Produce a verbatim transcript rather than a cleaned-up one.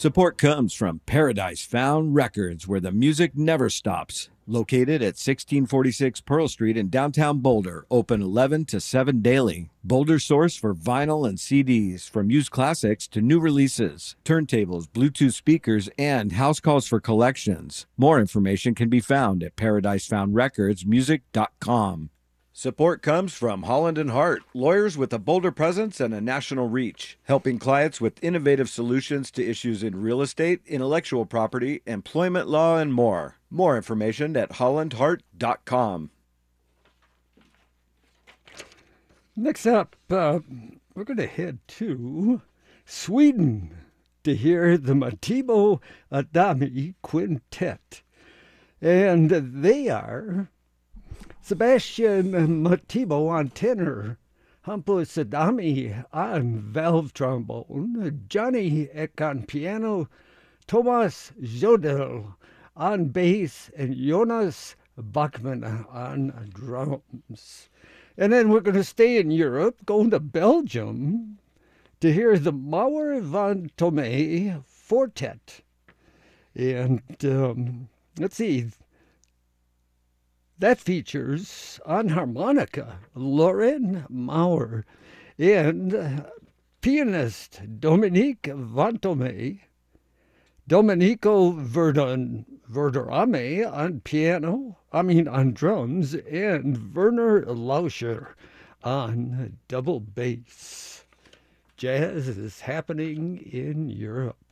Support comes from Paradise Found Records, where the music never stops. Located at sixteen forty-six Pearl Street in downtown Boulder, open eleven to seven daily. Boulder's source for vinyl and C Ds, from used classics to new releases, turntables, Bluetooth speakers, and house calls for collections. More information can be found at paradise found records music dot com. Support comes from Holland and Hart, lawyers with a Boulder presence and a national reach, helping clients with innovative solutions to issues in real estate, intellectual property, employment law, and more. More information at holland hart dot com. Next up, uh, we're going to head to Sweden to hear the Montebo Adami Quintet. And they are Sebastian Montebo on tenor, Hampus Adami on valve trombone, Johnny Eck on piano, Thomas Jodel on bass, and Jonas Bachmann on drums. And then we're going to stay in Europe, going to Belgium to hear the Mauer van Thome Fortet. And um, let's see, that features on harmonica Loren Mauer and uh, pianist Dominique van Thome, Domenico Verdun, Verderame on piano, I mean on drums, and Werner Lauscher on double bass. Jazz is happening in Europe.